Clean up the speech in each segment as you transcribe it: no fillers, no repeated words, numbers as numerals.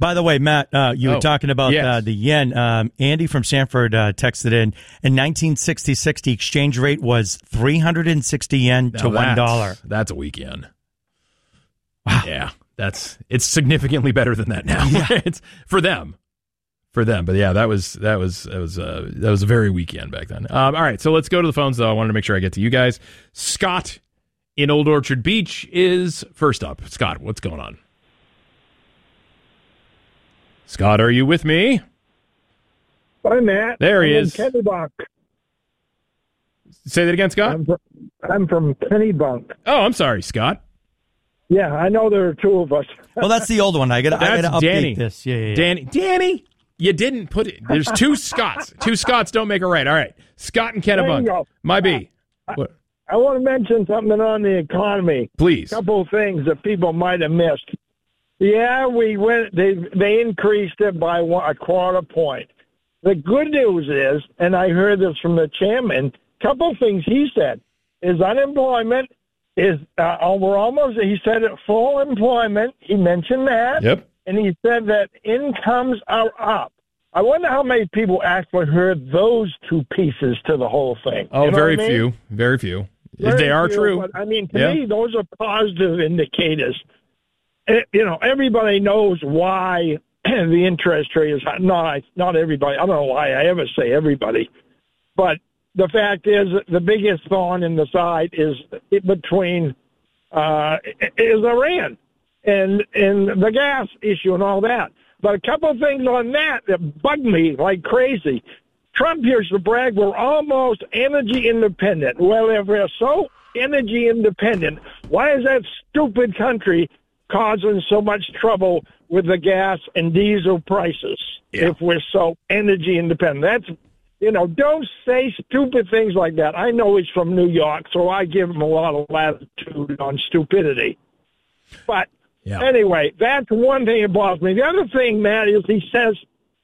By the way, Matt, you were talking about the yen. Andy from Sanford texted in 1966, the exchange rate was 360 yen to $1. That's a weak yen. Wow. Yeah, it's significantly better than that now. Yeah. It's for them. But yeah, that was a very weak yen back then. All right, so let's go to the phones, though. I wanted to make sure I get to you guys. Scott in Old Orchard Beach is first up. Scott, what's going on? Scott, are you with me? Hi, Matt. There he is. Kennebunk. Say that again, Scott? I'm from Kennebunk. Oh, I'm sorry, Scott. Yeah, I know there are two of us. Well, that's the old one. I got to update Danny. this. Yeah. Danny, you didn't put it. There's two Scotts. Two Scotts don't make a right. All right. Scott and Kennebunk. My B. What? I want to mention something on the economy. Please. A couple of things that people might have missed. Yeah, they increased it by a quarter point. The good news is, and I heard this from the chairman, a couple of things he said, is unemployment is, we're almost, he said it, full employment. He mentioned that. Yep. And he said that incomes are up. I wonder how many people actually heard those two pieces to the whole thing. Oh, very few. Very few. If they are true. But, I mean, to me, those are positive indicators. Everybody knows why the interest rate is high. Not everybody. I don't know why I ever say everybody. But the fact is, the biggest thorn in the side is between Iran and the gas issue and all that. But a couple of things on that bug me like crazy. Trump used to brag we're almost energy independent. Well, if we're so energy independent, why is that stupid country causing so much trouble with the gas and diesel prices if we're so energy independent? That's, don't say stupid things like that. I know he's from New York, so I give him a lot of latitude on stupidity. But anyway, that's one thing that bothers me. The other thing, Matt, is he said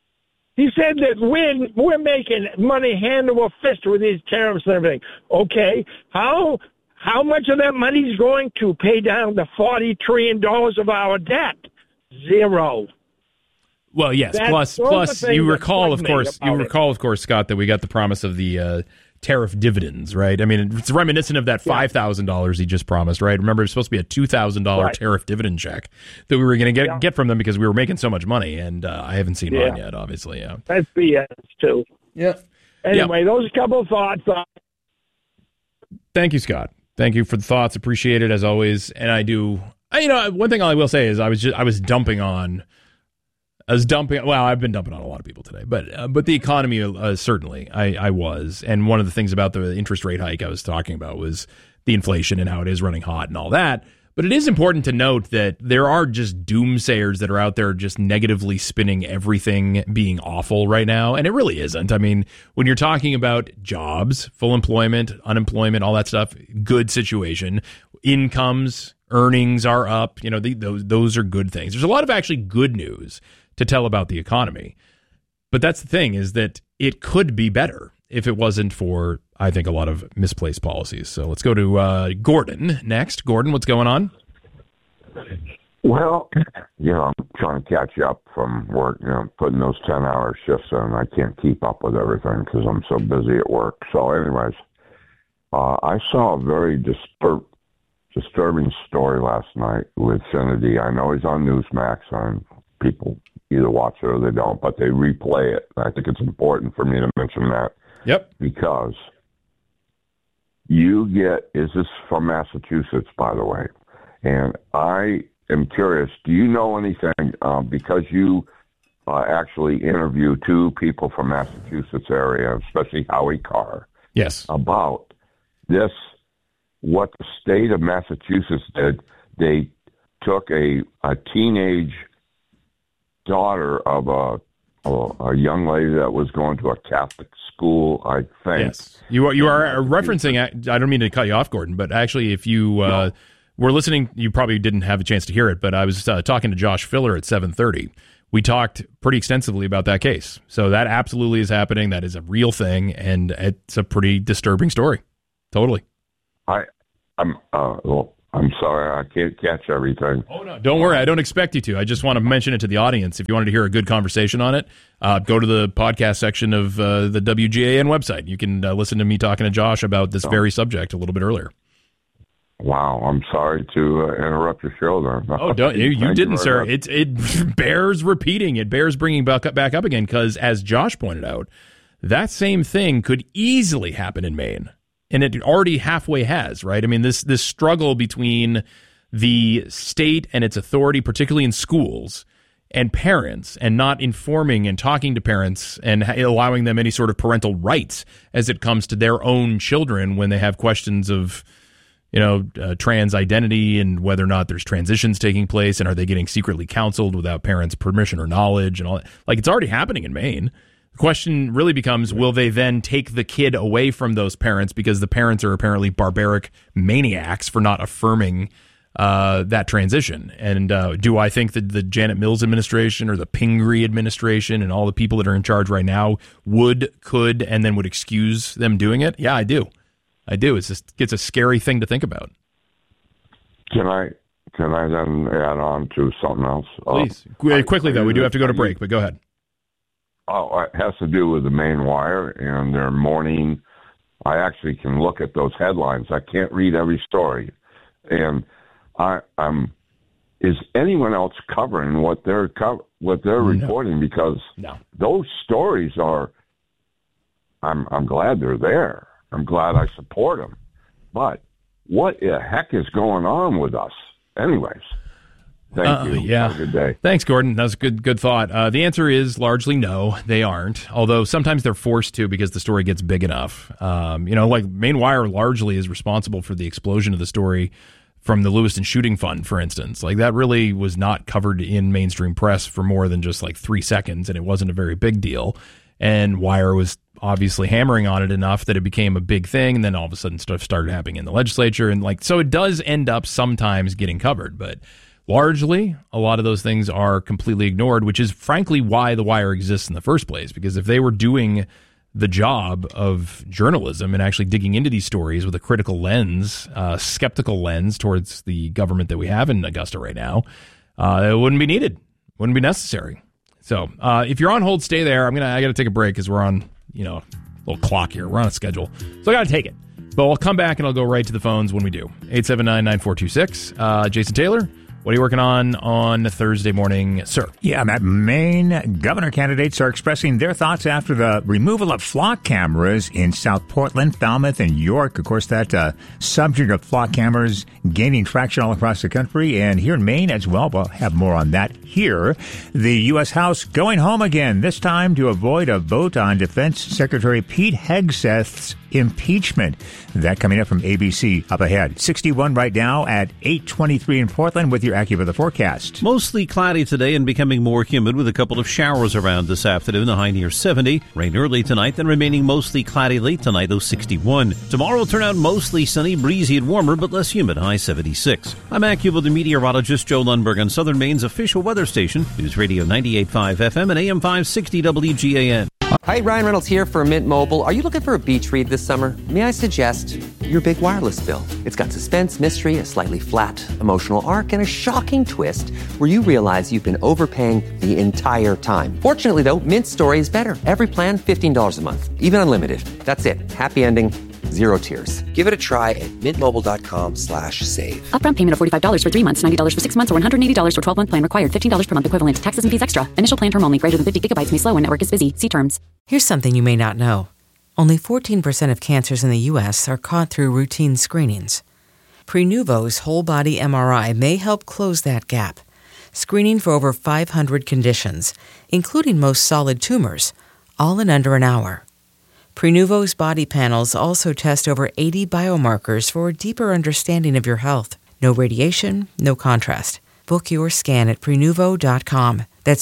that we're making money hand over fist with these tariffs and everything. Okay, how much of that money is going to pay down the $40 trillion of our debt? Zero. Well, yes. Plus, you recall, of course, Scott, that we got the promise of the tariff dividends, right? I mean, it's reminiscent of that $5,000 he just promised, right? Remember, it was supposed to be a $2,000 tariff dividend check that we were going to get from them because we were making so much money, and I haven't seen mine yet, obviously. Yeah, that's BS too. Yeah. Anyway, those are a couple of thoughts. Thank you, Scott. Thank you for the thoughts. Appreciate it as always. And one thing I will say is I've been dumping on a lot of people today, but the economy, certainly I was. And one of the things about the interest rate hike I was talking about was the inflation and how it is running hot and all that. But it is important to note that there are just doomsayers that are out there just negatively spinning everything being awful right now. And it really isn't. I mean, when you're talking about jobs, full employment, unemployment, all that stuff, good situation, incomes, earnings are up, those are good things. There's a lot of actually good news to tell about the economy. But that's the thing, is that it could be better if it wasn't for, I think, a lot of misplaced policies. So let's go to Gordon next. Gordon, what's going on? Well, I'm trying to catch up from work, putting those 10-hour shifts in. I can't keep up with everything because I'm so busy at work. So anyways, I saw a very disturbing story last night with Finity. I know he's on Newsmax, and people either watch it or they don't, but they replay it. I think it's important for me to mention that. Yep. Because is this from Massachusetts, by the way? And I am curious, do you know anything, because you actually interviewed two people from Massachusetts area, especially Howie Carr. Yes. About this, what the state of Massachusetts did. They took a teenage daughter of a young lady that was going to a Catholic school, I think. Yes. You are referencing, I don't mean to cut you off, Gordon, but actually if you were listening, you probably didn't have a chance to hear it, but I was talking to Josh Filler at 7:30. We talked pretty extensively about that case. So that absolutely is happening. That is a real thing, and it's a pretty disturbing story. Totally. Well, I'm sorry, I can't catch everything. Oh, no, don't worry. I don't expect you to. I just want to mention it to the audience. If you wanted to hear a good conversation on it, go to the podcast section of the WGAN website. You can listen to me talking to Josh about this very subject a little bit earlier. Wow, I'm sorry to interrupt your show there. Oh, don't you didn't, sir. It bears repeating. It bears bringing back up again because, as Josh pointed out, that same thing could easily happen in Maine. And it already halfway has, right? I mean, this struggle between the state and its authority, particularly in schools, and parents, and not informing and talking to parents and allowing them any sort of parental rights as it comes to their own children when they have questions of, trans identity and whether or not there's transitions taking place and are they getting secretly counseled without parents' permission or knowledge and all that. Like, it's already happening in Maine. Question really becomes, will they then take the kid away from those parents because the parents are apparently barbaric maniacs for not affirming that transition? And do I think that the Janet Mills administration or the Pingree administration and all the people that are in charge right now could, and then would excuse them doing it? Yeah, I do. It's a scary thing to think about. Can I then add on to something else? Please. Quickly, though. We do have to go to break, but go ahead. Oh, it has to do with the Maine Wire and their morning. I actually can look at those headlines. I can't read every story, and is anyone else covering what they're reporting? Because those stories are. I'm glad they're there. I'm glad I support them, but what the heck is going on with us? Anyways. Thank you. Yeah. Have a good day. Thanks, Gordon. That was a good thought. The answer is largely no, they aren't. Although sometimes they're forced to because the story gets big enough. Like Maine Wire largely is responsible for the explosion of the story from the Lewiston shooting fund, for instance. Like, that really was not covered in mainstream press for more than just like 3 seconds, and it wasn't a very big deal. And Wire was obviously hammering on it enough that it became a big thing, and then all of a sudden stuff started happening in the legislature, and so it does end up sometimes getting covered, but largely, a lot of those things are completely ignored, which is frankly why The Wire exists in the first place. Because if they were doing the job of journalism and actually digging into these stories with a critical lens, skeptical lens towards the government that we have in Augusta right now, it wouldn't be needed, wouldn't be necessary. So if you're on hold, stay there. I got to take a break because we're on a little clock here. We're on a schedule, so I got to take it. But I'll come back and I'll go right to the phones when we do. 879-9426. Jason Taylor. What are you working on Thursday morning, sir? Yeah, Matt, Maine governor candidates are expressing their thoughts after the removal of flock cameras in South Portland, Falmouth, and York. Of course, that subject of flock cameras gaining traction all across the country and here in Maine as well. We'll have more on that here. The U.S. House going home again, this time to avoid a vote on Defense Secretary Pete Hegseth's impeachment. That coming up from ABC up ahead. 61 right now at 8:23 in Portland with your AccuWeather forecast. Mostly cloudy today and becoming more humid with a couple of showers around this afternoon. The high near 70. Rain early tonight, then remaining mostly cloudy late tonight, though 61. Tomorrow will turn out mostly sunny, breezy and warmer, but less humid, high 76. I'm AccuWeather meteorologist Joe Lundberg on Southern Maine's official weather station, News Radio 98.5 FM and AM 560 WGAN. Hi, Ryan Reynolds here for Mint Mobile. Are you looking for a beach read this summer? May I suggest your big wireless bill? It's got suspense, mystery, a slightly flat, emotional arc, and a shocking twist where you realize you've been overpaying the entire time. Fortunately, though, Mint's story is better. Every plan, $15 a month, even unlimited. That's it. Happy ending. Zero tears. Give it a try at mintmobile.com/save. Upfront payment of $45 for 3 months, $90 for 6 months, or $180 for 12-month plan required. $15 per month equivalent. Taxes and fees extra. Initial plan term only. Greater than 50 gigabytes may slow when network is busy. See terms. Here's something you may not know. Only 14% of cancers in the U.S. are caught through routine screenings. Prenuvo's whole-body MRI may help close that gap. Screening for over 500 conditions, including most solid tumors, all in under an hour. Prenuvo's body panels also test over 80 biomarkers for a deeper understanding of your health. No radiation, no contrast. Book your scan at Prenuvo.com. That's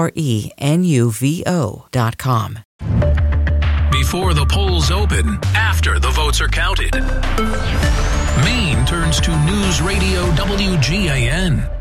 Prenuvo.com. Before the polls open, after the votes are counted, Maine turns to News Radio WGAN.